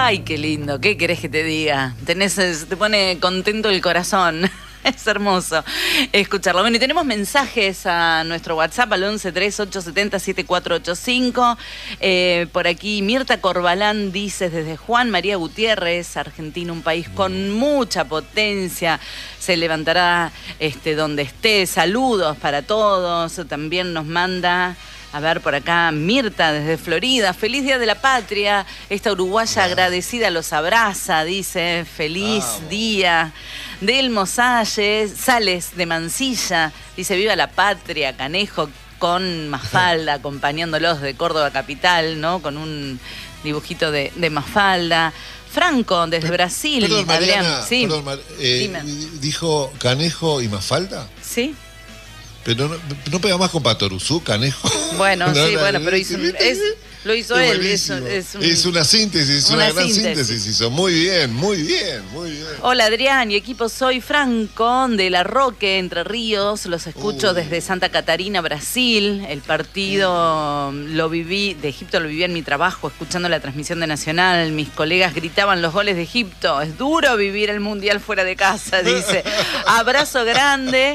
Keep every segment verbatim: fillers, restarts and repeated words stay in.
Ay, qué lindo, ¿qué querés que te diga? Tenés, te pone contento el corazón. Es hermoso escucharlo. Bueno, y tenemos mensajes a nuestro WhatsApp al once tres ocho siete cero siete cuatro ocho cinco. Eh, por aquí Mirta Corbalán dice desde Juan María Gutiérrez, Argentina, un país con mucha potencia. Se levantará este, donde esté. Saludos para todos. También nos manda... A ver, por acá, Mirta desde Florida. Feliz Día de la Patria. Esta uruguaya wow. agradecida los abraza, dice. Feliz wow. día. Delmo Salles, Sales de Mansilla. Dice, viva la patria, Canejo, con Mafalda, acompañándolos de Córdoba Capital, ¿no? Con un dibujito de, de Mafalda. Franco, desde Brasil. Perdón, Adrián. Mariana, Sí. perdón, Mar eh, ¿dijo Canejo y Mafalda? Sí. Pero no, no pega más con Patoruzú, Canejo. Bueno, no, sí, no, bueno, no, pero hizo, es, lo hizo es él. Es, es, un, es una síntesis, una, una gran síntesis. síntesis hizo. Muy bien, muy bien, muy bien. Hola Adrián y equipo, soy Franco de La Roque, Entre Ríos. Los escucho uh. desde Santa Catarina, Brasil. El partido uh. lo viví, de Egipto lo viví en mi trabajo, escuchando la transmisión de Nacional. Mis colegas gritaban los goles de Egipto. Es duro vivir el Mundial fuera de casa, dice. Abrazo grande.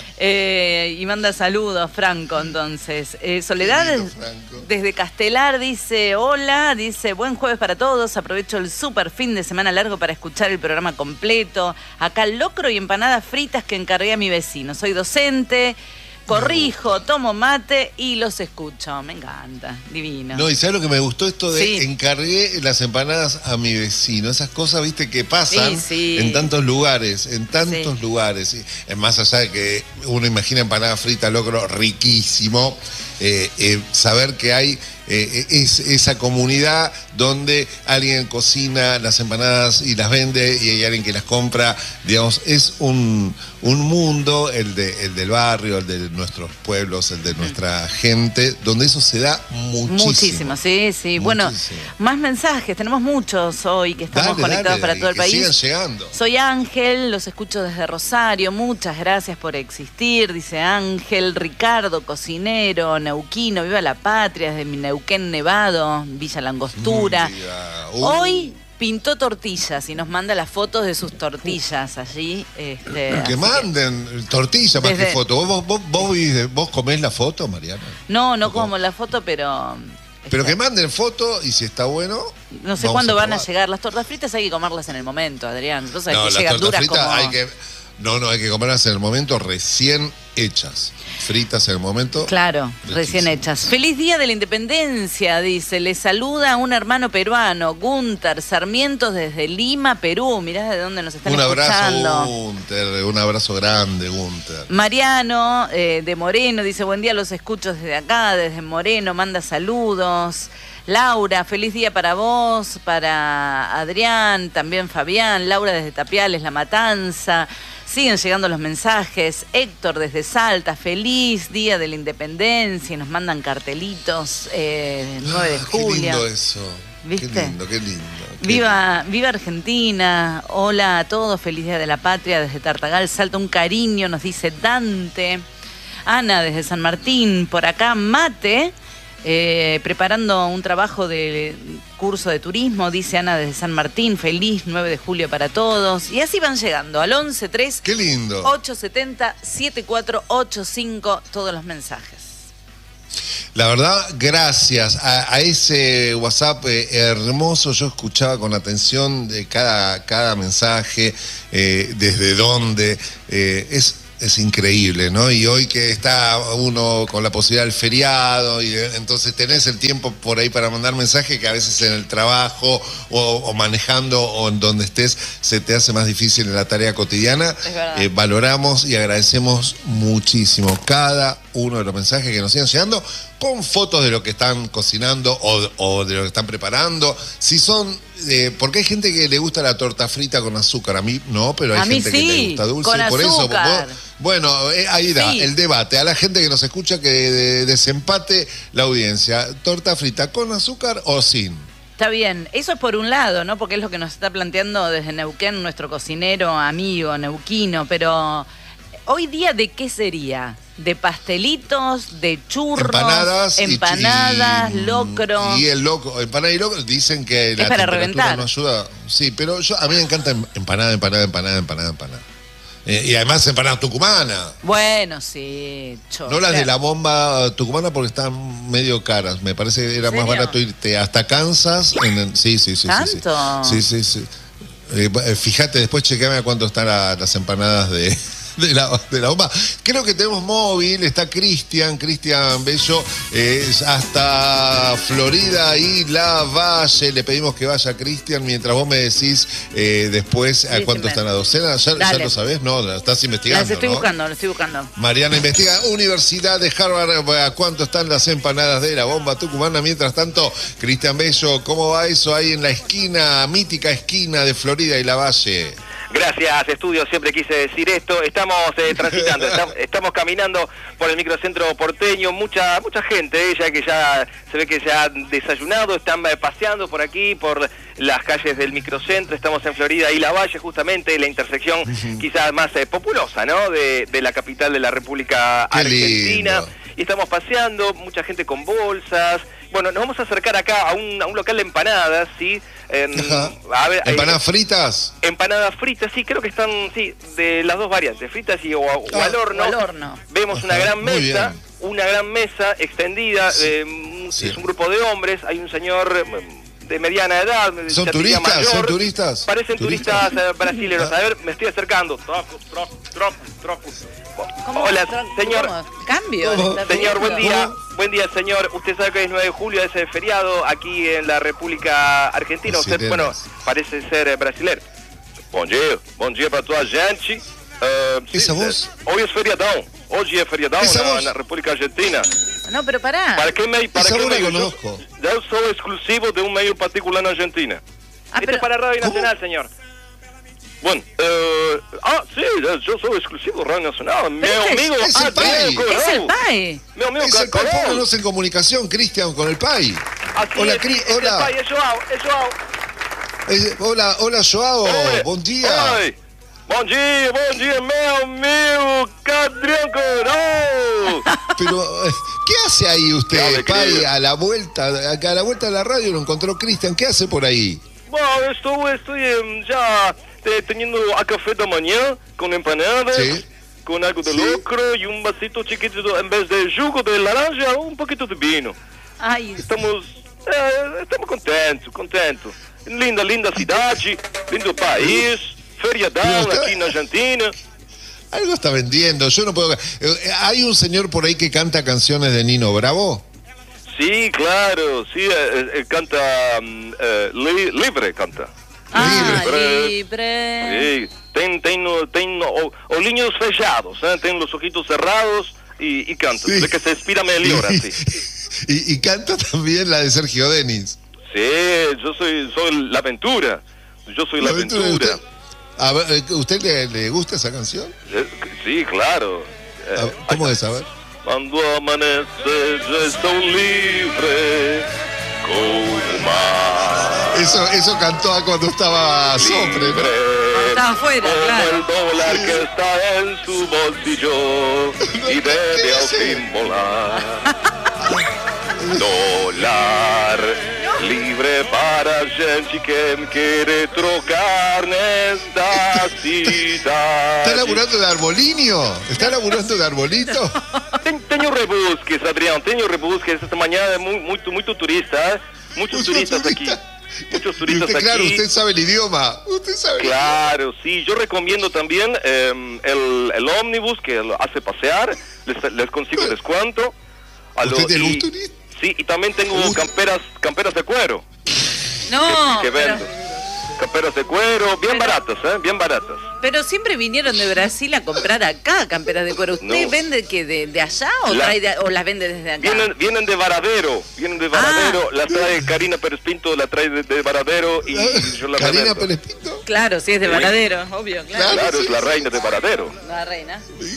Eh, y manda saludos, Franco, entonces. Eh, Soledad, lindo, Franco. Desde Castelar, dice, hola, dice, buen jueves para todos, aprovecho el súper fin de semana largo para escuchar el programa completo. Acá locro y empanadas fritas que encargué a mi vecino. Soy docente, corrijo, tomo mate y los escucho. Me encanta, divino. No, y ¿sabes lo que me gustó? Esto de sí. encargué las empanadas a mi vecino. Esas cosas, viste, que pasan sí, sí. en tantos lugares, en tantos sí. lugares. Es más allá de que uno imagina empanada frita, locro, riquísimo. Eh, eh, saber que hay eh, es, esa comunidad donde alguien cocina las empanadas y las vende y hay alguien que las compra, digamos, es un, un mundo, el, de, el del barrio, el de nuestros pueblos, el de nuestra gente, donde eso se da muchísimo. Muchísimo, sí, sí. Muchísimo. Bueno, más mensajes, tenemos muchos hoy que estamos dale, conectados dale, para todo el país. Sigan llegando. Soy Ángel, los escucho desde Rosario, muchas gracias por existir, dice Ángel. Ricardo, cocinero, neuquino, viva la patria, desde mi Neuquén Nevado, Villa Langostura. Mm, uh. Hoy pintó tortillas y nos manda las fotos de sus tortillas allí. Este, que manden que... tortillas más desde... que foto. ¿Vos, vos, vos, ¿Vos comés la foto, Mariana? No, no como la foto, pero... Pero que manden foto y si está bueno... No sé cuándo van a llegar. Las tortas fritas hay que comerlas en el momento, Adrián. Entonces no, hay que las llegan duras fritas como... hay que... No, no, hay que comerlas en el momento recién hechas. Fritas en el momento. Claro, recién hechas. Feliz Día de la Independencia, dice. Le saluda un hermano peruano, Gunter Sarmientos, desde Lima, Perú. Mirá de dónde nos están un escuchando. Un abrazo, Gunter. Un abrazo grande, Gunter. Mariano, eh, de Moreno, dice, buen día, los escucho desde acá, desde Moreno, manda saludos. Laura, feliz día para vos, para Adrián, también Fabián. Laura desde Tapiales, La Matanza. Siguen llegando los mensajes. Héctor desde Salta, feliz Día de la Independencia. Y nos mandan cartelitos, eh, nueve de julio. Qué lindo eso. ¿Viste? Qué lindo, qué lindo. Qué viva, viva Argentina. Hola a todos, feliz Día de la Patria. Desde Tartagal, Salta, un cariño, nos dice Dante. Ana desde San Martín, por acá Mate. Eh, preparando un trabajo de curso de turismo, dice Ana desde San Martín, feliz nueve de julio para todos. Y así van llegando al once tres Qué lindo. ocho siete cero siete cuatro ocho cinco todos los mensajes. La verdad, gracias a, a ese WhatsApp eh, hermoso. Yo escuchaba con atención de cada, cada mensaje, eh, desde dónde, eh, es Es increíble, ¿no? Y hoy que está uno con la posibilidad del feriado, y entonces tenés el tiempo por ahí para mandar mensajes que a veces en el trabajo o, o manejando o en donde estés se te hace más difícil en la tarea cotidiana. Eh, valoramos y agradecemos muchísimo cada uno de los mensajes que nos siguen llegando con fotos de lo que están cocinando o, o de lo que están preparando. Si son... Eh, porque hay gente que le gusta la torta frita con azúcar, a mí no, pero hay a gente mí sí, que le gusta dulce, con por azúcar. eso vos, bueno, eh, ahí da sí. el debate, a la gente que nos escucha que de, desempate la audiencia, torta frita con azúcar o sin. Está bien, eso es por un lado, ¿no? Porque es lo que nos está planteando desde Neuquén nuestro cocinero amigo neuquino, pero hoy día ¿de qué sería? de pastelitos, de churros, empanadas, empanadas, y, y, locro. Y el loco, empanada y locro, dicen que la es para temperatura reventar. no ayuda. Sí, pero yo, a mí me encanta empanada, empanada, empanada, empanada, empanada. Eh, y además empanada tucumana. Bueno, sí. Cho, no las claro. de la bomba tucumana porque están medio caras. Me parece que era más ¿Serio? barato irte hasta Kansas. En el, sí, sí, sí. ¿Tanto? Sí, sí, sí. sí. Eh, fíjate, después chequeame a cuánto están la, las empanadas de... De la, de la bomba. Creo que tenemos móvil, está Cristian, Cristian Bello, eh, hasta Florida y La Valle. Le pedimos que vaya Cristian mientras vos me decís eh, después a Sí, cuánto sí, están las docenas. ¿Ya, ya Dale. lo sabés? No, la estás investigando. Las estoy ¿no? buscando, las estoy buscando. Mariana investiga. Universidad de Harvard, ¿a cuánto están las empanadas de la bomba tucumana? Mientras tanto, Cristian Bello, ¿cómo va eso ahí en la esquina, mítica esquina de Florida y La Valle? Gracias, estudio, siempre quise decir esto. Estamos eh, transitando, estamos, estamos caminando por el microcentro porteño. Mucha mucha gente, eh, ya que ya se ve que se ha desayunado, están eh, paseando por aquí, por las calles del microcentro. Estamos en Florida y La Valle, justamente la intersección uh-huh. quizás más eh, populosa, ¿no? De, de la capital de la República Qué Argentina. Lindo. Y estamos paseando, mucha gente con bolsas. Bueno, nos vamos a acercar acá a un, a un local de empanadas, ¿sí? Eh, a ver, ¿empanadas eh, fritas? Empanadas fritas, sí, creo que están, sí, de las dos variantes, fritas y o, o, ah, al horno. O al horno. Vemos Ajá, una gran mesa, bien. una gran mesa extendida, Sí. Eh, Sí. es un grupo de hombres, hay un señor de mediana edad. ¿Son turistas? Mayor, ¿Son turistas? Parecen turistas, ¿Turistas? eh, brasileños. A ver, me estoy acercando. Troco, troco, troco, troco. ¿Cómo? Hola, ¿Cómo? señor. ¿Cómo? ¿Cambio? ¿Cómo? ¿Le está Señor, buen pidiendo? día. Buen día, señor. Usted sabe que es nueve de julio, es el feriado aquí en la República Argentina. Usted, Brasileños. bueno, parece ser eh, brasileiro. Bom dia. Bom dia para toda a gente. Uh, Essa voz? Hoy es feriadão. Hoje é feriadão Essa na, voz? na República Argentina. No, pero pará. Para que meio, para Essa que voz la meio, conozco. yo, yo soy exclusivo de un medio particular en Argentina. Ah, Este pero- es para Radio ¿Cómo? Nacional, señor. Bueno, eh, ah, sí, yo soy exclusivo de Radio Nacional. Mi Pero es- amigo es el Adrián país. Corau. Es el P A E. Mi amigo Es el Corau. país, pónganos en comunicación, Cristian, con el país. Así Hola, es, Cri- es el hola. país, es Joao, es Joao. Eh, hola, hola, Joao, Oi, buen día. oi. Bom dia, bom dia, meu amigo Adrián Corau. Pero, eh, ¿qué hace ahí Qué usted, alegría. Pai, a la vuelta? Acá a la vuelta de la radio lo encontró Cristian. ¿Qué hace por ahí? Bueno, estou, estou eh, já eh, teniendo a café da manhã com empanadas, Sí. com algo de Sí. locro e um vasito chiquitito, em vez de jugo de laranja, um pouquinho de vinho. Ay, Estamos, eh, estamos contentos, contentos. Linda, linda cidade, lindo país, feriadão Pero usted- aqui na Argentina. Algo está vendiendo, yo no puedo... Eh, ¿Hay un señor por ahí que canta canciones de Nino Bravo? Sí, claro, sí, eh, eh, canta mm, eh, li- libre, canta. ah, Libre. libre. Sí, tem, tem, no- tem o- olhinhos fechados, ¿eh? Tem los ojitos cerrados y, y canta, Sí. de que se inspira mejor así. y, y canta también la de Sergio Denis. Sí, yo soy, soy la aventura, yo soy la, aventura. ¿Usted, a ver, eh, ¿usted le, le gusta esa canción? Eh, Sí, claro. Eh, A ver, ¿Cómo es? A ver. Cuando amanece yo estoy libre como o mar. Eso, eso cantó cuando estaba Sopre, ¿no? Estaba afuera, como claro. el dólar que está en su bolsillo y debe ¿Qué al hace? fin volar. Dólar libre para gente que quiere trocar nesta cidade. ¿Está laburando de arbolinio? ¿Está laburando de arbolito? Ten- Tenho rebusques, Adrián, tenho rebusques. Esta manhã é mu- muito, muito turista, ¿eh? Muchos Mucho turistas turista. aquí. Muchos Y turistas usted, claro, aquí. usted sabe el idioma. Usted sabe el Claro, sí, yo recomiendo también eh, el, el ómnibus que lo hace pasear, les, les consigo descuento. A lo- ¿Usted le y- gusta ir? Sí, y también tengo ¿Le gusta? camperas camperas de cuero, No, que pero, vendo. Camperas de cuero, bien Pero- baratas, ¿eh? Bien baratas. pero siempre vinieron de Brasil a comprar acá camperas de cuero. ¿Usted No. vende que de, de allá o, La- trae de- o las vende desde acá? Vienen, vienen de Varadero, vienen de Ah. Varadero, la trae Karina Pérez Pinto, la trae de, de Varadero y yo la Karina revendo. Pérez Pinto. Claro, sí, es de Sí. Varadero, obvio, claro. Claro. Claro, sí, es la sí. reina de Varadero. La reina.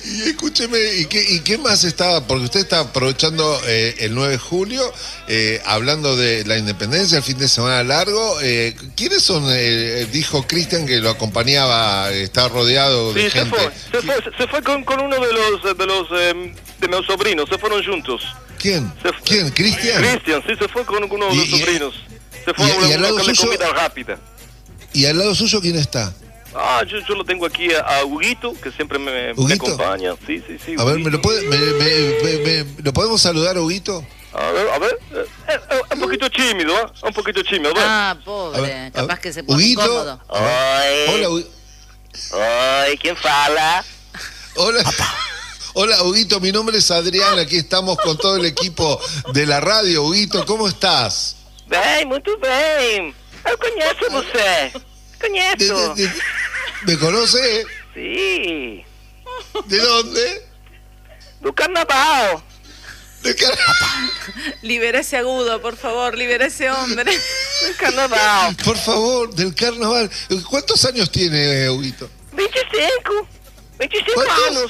Y escúcheme, ¿y qué, ¿y qué más está? Porque usted está aprovechando eh, el nueve de julio, eh, hablando de la independencia, el fin de semana largo. Eh, ¿Quiénes son? Eh, dijo Cristian que lo acompañaba, estaba rodeado de Sí, se gente. fue, se fue, se fue con, con uno de los de los eh, de mis sobrinos, se fueron juntos. ¿Quién? Se- ¿Quién? ¿Cristian? Cristian, sí, se fue con uno de Y- los y- sobrinos. Se fue y- a y una, al lado una suyo- comida rápida. ¿Y al lado suyo quién está? Ah, yo, yo lo tengo aquí a, a Huguito, que siempre me, me ¿Huguito? acompaña. Sí, sí, sí. A ver, ¿me lo, Huguito. puede, me, me- me- me- ¿lo podemos saludar, Huguito? A ver, a ver. Eh, eh, eh, un poquito tímido, ¿eh? Un poquito tímido, a ver. Ah, A pobre. ver, a Capaz ver. que se pone Huguito. incómodo. Oi, Hola, Hu- oi, quem fala? Hola. Hola, Huguito, mi nombre es Adrián, aquí estamos con todo el equipo de la radio. Huguito, ¿cómo estás? Bem, muito bem. Eu conheço você. De- Conheço. de- de- ¿Me conoce? Sim. ¿De dónde? Do carnaval. ¿De qué? Libera ese agudo, por favor, libera ese hombre. Do carnaval. Por favor, del carnaval. ¿Cuántos años tiene, Huguito? vinte e cinco. vinte e cinco ¿Cuántos? anos.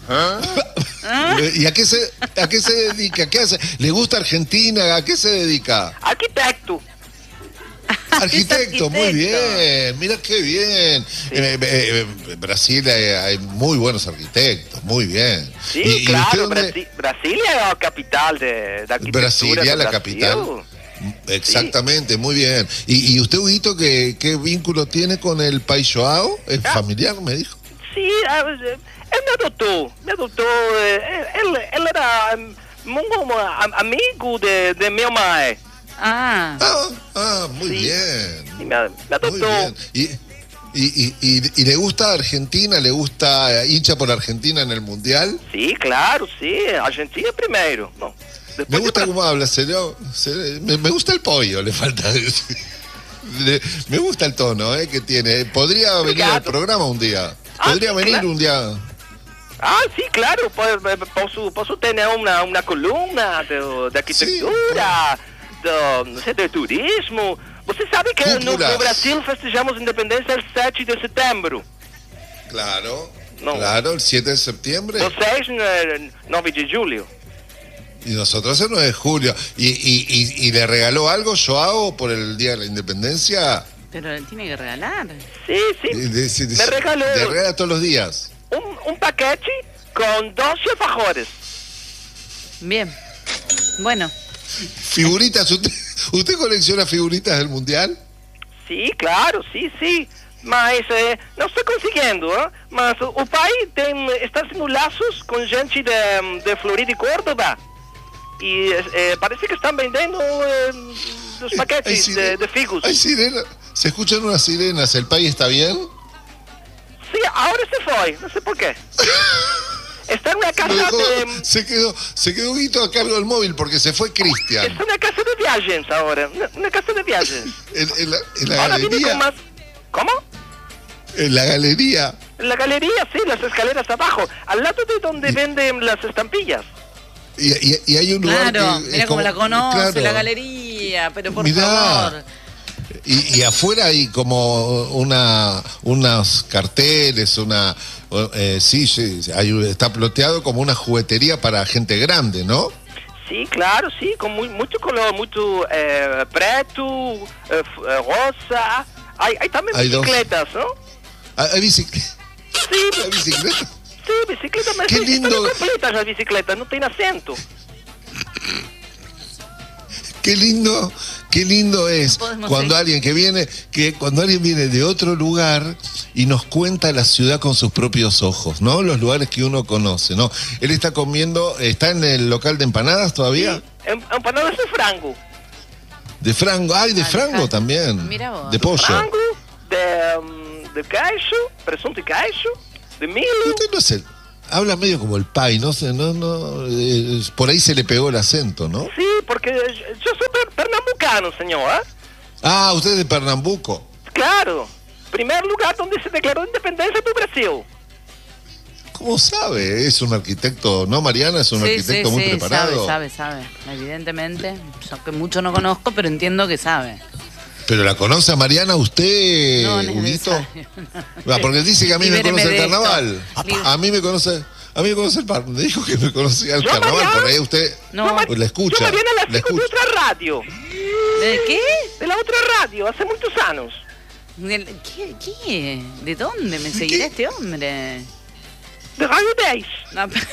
¿Y a qué se a qué se dedica? ¿Qué hace? ¿Le gusta Argentina? ¿A qué se dedica? Arquitecto. Arquitecto, muy arquitecto. bien. Mira qué bien. Eh, eh, en Brasil hay, hay muy buenos arquitectos, muy bien. Sí, ¿Y- y usted claro. dónde- Brasi Brasilia é a capital de, da arquitectura Brasilia, do la Brasil. capital. Exactamente, muy bien. ¿Y, y usted, Huguito, qué, qué vínculo tiene con el País Joao? ¿Es Ah. familiar, me dijo? Sim, ah, ele me adotou. Me adotou. eh, Ele, ele era um, um, um, amigo de, de minha mãe. Ah, Ah, ah, muy Sí. bien. E me, me Muy adotou. bien. ¿Y, y, y, y- y le gusta Argentina? ¿Le gusta eh, hincha por Argentina en el Mundial? Sim, claro, sim. Argentina primeiro. Não. Me Depois gusta de cómo habla, señor. Se- Me, me gusta el pollo, le falta decir. Le- me gusta el tono eh, que tiene. Podría venir Obrigado. al programa un día. Ah, Podría sí, venir claro. un día. Ah, sim, claro. po- Posso, posso ter né, uma, uma coluna de, de arquitetura, do, não sei, de turismo. Você sabe que no, Cúpulas. no Brasil festejamos a independência el sete de setembro. Claro. No. Claro, el siete de septiembre. Vocês, no nove de julho. Y nosotros el nueve de julio. ¿Y, y, y, y le regaló algo Joao por el Día de la Independencia? pero él tiene que regalar. Sim, sim. De- de- de- Me regaló Le regala todos los días. um, um paquete com doze alfajores. Bien. Bueno, Figuritas, ¿usted, ¿usted colecciona figuritas del Mundial? Sim, claro, sim, sim. Mas eh, não estou conseguindo, hein? Mas o, o pai tem, está fazendo laços com gente de, de Florida e Córdoba. E eh, parece que estão vendendo eh, os Hay paquetes de, sirena- de figos. Hay sirena. Se escuchan unas sirenas. ¿El país está bien? Sim, agora se foi, não sei porquê. Está numa Lo casa dejó- de... se quedó, se quedó Guito a cargo del móvil porque se fue Cristian. Está numa casa de viagens agora, numa casa de viagens. En, en la, en la Ahora viene galería. con más... ¿Cómo? En la galería. En la galería, sí, las escaleras abajo, al lado de donde venden las estampillas. Y, y- y hay un lugar claro, que. es mira cómo como- la conoce, claro. la galería, pero por Mirá. favor. Y, y afuera hay como una unos carteles, una eh, sí, sí, hay, está ploteado como una juguetería para gente grande, ¿no? Sí, claro, sí, con muy, mucho color, mucho eh, preto, eh, f- eh, rosa. Hay, hay también Hay dos. bicicletas, ¿no? Hay, hay bicicleta. Sí, Hay bicicleta. sí, bicicletas, mas Qué están lindo. completas las bicicletas, no tienen asiento. Qué lindo, qué lindo es Podemos cuando seguir. alguien que viene, que cuando alguien viene de otro lugar y nos cuenta la ciudad con sus propios ojos, ¿no? Los lugares que uno conoce, ¿no? Él está comiendo, está en el local de empanadas todavía, Em- Empanadas de frango. de frango, ay, de Ah, frango de también, Mira vos. de pollo. Frango, de, um, de queijo, presunto y queijo, de milho. Usted no sé, habla medio como el pai, no sé, no, no, eh, por ahí se le pegó el acento, ¿no? Sí, porque yo soy per- pernambucano, señor, ¿eh? Ah, usted es de Pernambuco. Claro. Primer lugar donde se declaró independencia do Brasil. ¿Cómo sabe? Es un arquitecto, ¿no, Mariana? Es un Sí, arquitecto sí, muy sí, preparado. sabe, sabe, sabe. Evidentemente, yo que mucho no conozco, pero entiendo que sabe. ¿Pero la conoce a Mariana usted, No, no es Huguito? necesario. Ah, porque dice que a mí me Libéreme conoce el de esto. carnaval. Lib- A mí me conoce, A mí me conoce el par, me dijo que me conocía el Yo, carnaval, Mariana. por ahí usted No. pues, la escucha. Yo Mariana la la sigo de escucha. otra radio. ¿De qué? De la otra radio, hace muchos años. ¿De ¿Qué? ¿Qué? ¿De dónde me seguirá ¿Qué? este hombre? De Radio diez. No, pero-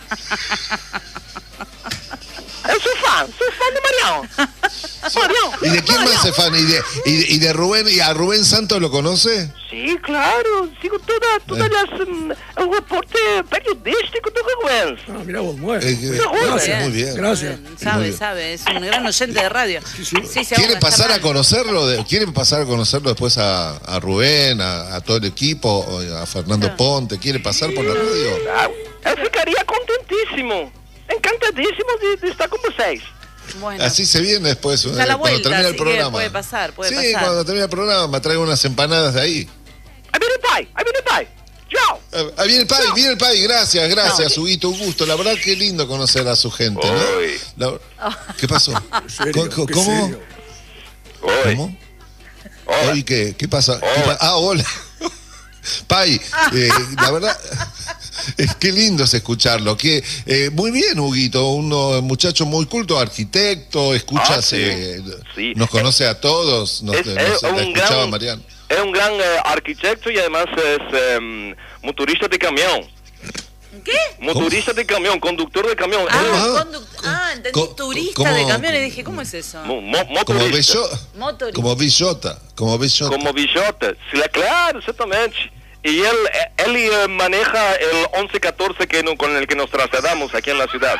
Yo soy fan, soy fan de Mariano. Mariano. ¿Y de quién más Mariano. es fan? ¿Y de, y, de, y de Rubén? ¿Y a Rubén Santos lo conoce? Sí, claro, sigo toda, todas Eh. las, um, el reporte periodístico de Rubens. Ah, mirá vos, muy Eh, bien. eh, Gracias. muy bien. Gracias. Bien, Sabe, Muy bien. sabe, es un gran oyente de radio. Sí, sí. Sí, se ¿Quieren ahoga, pasar está a mal. conocerlo? De- ¿Quieren pasar a conocerlo después a, a Rubén, a, a todo el equipo, o a Fernando Claro. Ponte? ¿Quiere pasar por la radio? Ah, él ficaría contentísimo, encantadísimo de, de estar con ustedes. Bueno, Así se viene después, eh, Da la cuando vuelta, termina el así que programa. puede pasar, puede sí, pasar. cuando termina el programa, traigo unas empanadas de ahí. Ahí viene el pai, ahí viene el pai. Chao. Ah, viene el Pai, viene el Pai, gracias, gracias, No. Huguito, un gusto. La verdad que lindo conocer a su gente, ¿no? Uy. La- ¿Qué pasó? ¿En serio? ¿Cómo? ¿Qué ¿Cómo? serio? Hoy. ¿Cómo? Hola. Hoy, ¿qué? ¿Qué pasa? ¿Qué Hola. pa- ah, hola. Pai, eh, la verdad, es que lindo es escucharlo. Que, eh, muy bien, Huguito, un eh, muchacho muy culto, arquitecto, escucha, Ah, sí. eh, Sí. nos conoce a todos, nos, Es, nos- es la un escuchaba gran, Mariano. es un gran eh, arquitecto y además es em, motorista de camión. ¿qué? Motorista de camión, conductor de camión. Ah, Él- Ah. conduc- ah, entendí Co- turista ¿cómo? de camiones. Dije, ¿cómo es eso? mo- mo- Como motorista. Bello, Motorista. como Villota, como Bellota. Como Villota. Sí, la- claro, exactamente. Y él, él eh, maneja el once catorce que no- con el que nos trasladamos aquí en la ciudad.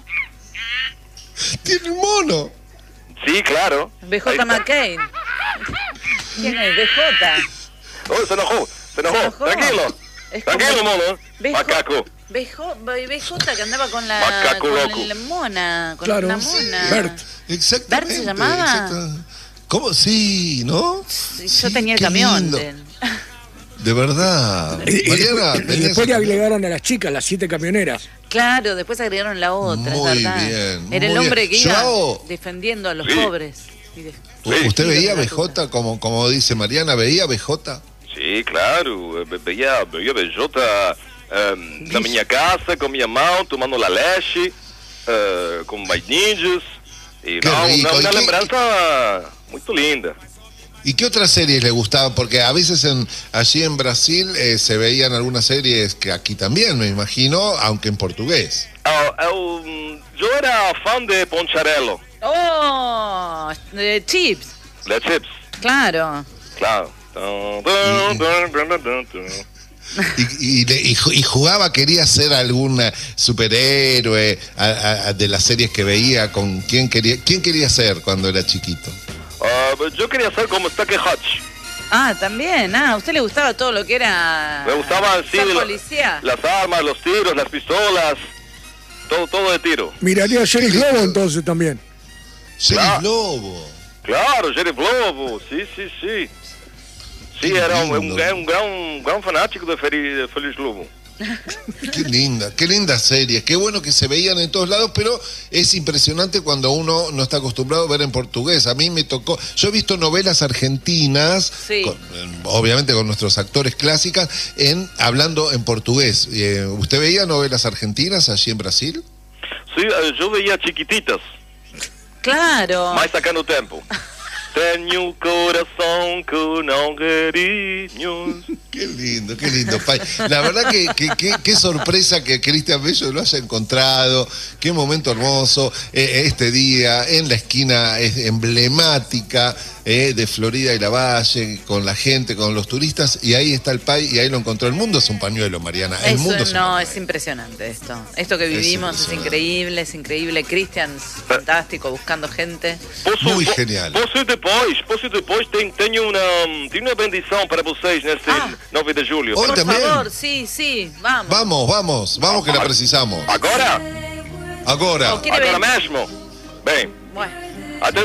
Tiene un mono. Sí, claro. B J Ahí está. McCain. ¿Quién es? B J. Oh, se enojó, se enojó. Se enojó. Tranquilo. Es como- Tranquilo, mono. B J Macaco. B J B J que andaba con la Macaco con loco. la mona, con Claro. una mona. Bert. Exactamente. ¿Bert se llamaba? exacta- ¿Cómo? Sí, ¿no? Sí, Sí, Yo tenía el qué camión. lindo. de- De verdad. Y, y Mariana, después, y tenés- después le agregaron a las chicas, las siete camioneras. Claro, después agregaron la otra, Muy es verdad. bien, Era el muy hombre bien. que iba Yo- defendiendo a los Sí. pobres. Y de- ¿U- ¿Usted Sí, veía de B J como, como dice Mariana? ¿Veía B J? Sí, claro. Ve- Veía, veía Bellota em, na minha casa, com minha mão, tomando la leche, eh, com vainillas. E Qué não, rico. não, ¿Y uma qué- lembrança muito linda. ¿Y qué otras series le gustaban? Porque a veces en, allí en Brasil eh, se veían algunas series que aquí también, me imagino, aunque en portugués. Ah, eu, hum, eu era fã de Poncharello, ¡Oh! De Chips. de Chips, Claro. claro. Dun, dun, dun, dun, dun, dun, dun. Y, y, le- y ju- y jugaba, quería ser algún eh, superhéroe a- a- de las series que veía. ¿Con quién quería, quién quería ser cuando era chiquito? Ah, eu queria ser como Stucky Hutch. Ah, también. Ah, a usted le gustaba todo lo que era. Me gustaban, sí, ser lo- policía. las armas, los tiros, las pistolas, todo, todo de tiro. Miraría a Sheriff Lobo entonces también. Sheriff Claro. Lobo. Claro, Sheriff Lobo, sim, sim, sim. Sim, Que era um, um, lindo. é um, gran, um gran fanático de Feli- de Feliz Lobo. Qué linda, qué linda serie. Qué bueno que se veían en todos lados, pero es impresionante cuando uno no está acostumbrado a ver en portugués. A mí me tocó, yo he visto novelas argentinas, Sí. con- obviamente con nuestros actores clásicas, en hablando en portugués. Eh, ¿Usted veía novelas argentinas allí en Brasil? Sim, eu veia Chiquititas, Claro. mas sacando o tempo. Tenho coração que não carinhos. Qué lindo, qué lindo, Pai. La verdad que, que- que- qué sorpresa que Cristian Bello lo haya encontrado, qué momento hermoso, eh, este día en la esquina es emblemática eh, de Florida y la Valle, con la gente, con los turistas, y ahí está el Pai, y ahí lo encontró. El mundo es un pañuelo, Mariana, el Eso mundo es un no, pañuelo. es impresionante esto. Esto que Es vivimos es, impresionante. increíble, es increíble. Cristian, fantástico, buscando gente. Posso, Muy po- genial. Posso ir depois, posso ir depois. Tem, tenho, uma, tenho uma bendição para vocês neste Ah. nove de julho. Hoy Por también. favor, sí, sí, vamos. Vamos, vamos, vamos que la precisamos. Agora? Ahora. ¿O quiere Agora venir? mesmo? Bem, Bueno. atenção.